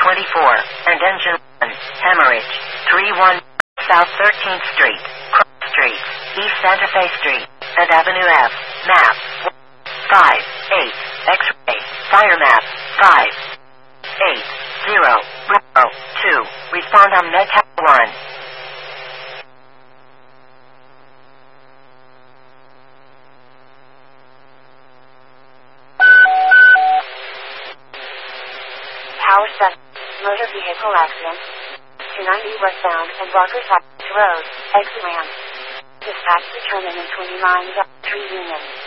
24, and engine 1, hemorrhage, 31, South 13th Street, Cross Street, East Santa Fe Street, and Avenue F, map, 5, 8, X-ray, fire map, 5, 8, 0, 2, respond on Med 1. Tower 7, motor vehicle accident, 290 westbound and Walker Road, exit ramp. Dispatch determined in 29 Union.